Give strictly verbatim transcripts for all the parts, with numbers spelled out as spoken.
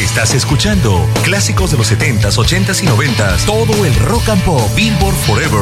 Estás escuchando clásicos de los setentas, ochentas y noventas. Todo el rock and pop. Billboard Forever.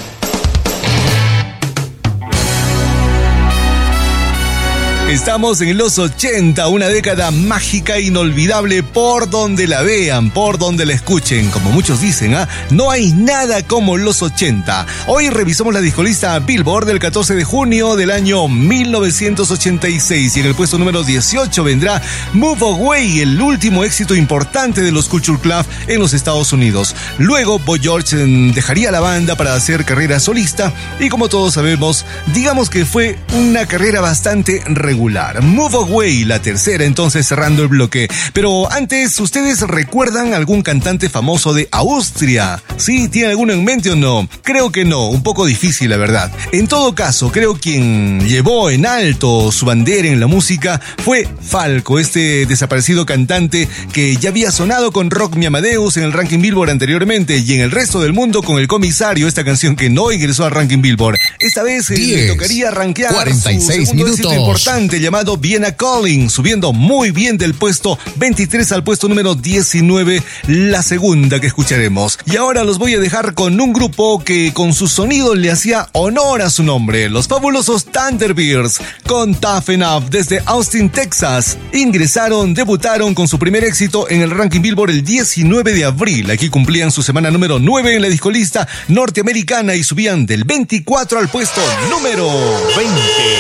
Estamos en los ochenta, una década mágica e inolvidable por donde la vean, por donde la escuchen. Como muchos dicen, ¿ah? No hay nada como los ochenta. Hoy revisamos la discolista Billboard del catorce de junio del año mil novecientos ochenta y seis. Y en el puesto número dieciocho vendrá Move Away, el último éxito importante de los Culture Club en los Estados Unidos. Luego, Boy George dejaría la banda para hacer carrera solista. Y como todos sabemos, digamos que fue una carrera bastante regular. Move Away, la tercera, entonces cerrando el bloque. Pero antes, ¿ustedes recuerdan algún cantante famoso de Austria? ¿Sí? ¿Tiene alguno en mente o no? Creo que no, un poco difícil la verdad. En todo caso, creo quien llevó en alto su bandera en la música fue Falco, este desaparecido cantante que ya había sonado con Rock Me Amadeus en el ranking Billboard anteriormente y en el resto del mundo con El Comisario, esta canción que no ingresó al ranking Billboard. Esta vez eh, le tocaría rankear cuarenta y seis su segundo minutos. éxito importante llamado Vienna Calling, subiendo muy bien del puesto veintitrés al puesto número diecinueve, la segunda que escucharemos. Y ahora los voy a dejar con un grupo que con su sonido le hacía honor a su nombre, los fabulosos Thunderbirds, con Tough Enough desde Austin, Texas. Ingresaron, debutaron con su primer éxito en el ranking Billboard el diecinueve de abril. Aquí cumplían su semana número nueve en la discolista norteamericana y subían del veinticuatro al puesto número veinte.